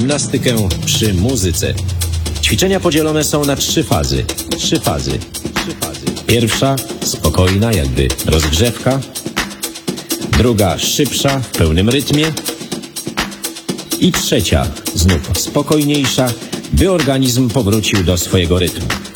gimnastykę przy muzyce. Ćwiczenia podzielone są na trzy fazy. Pierwsza spokojna, jakby rozgrzewka. Druga szybsza, w pełnym rytmie. I trzecia znów spokojniejsza, by organizm powrócił do swojego rytmu.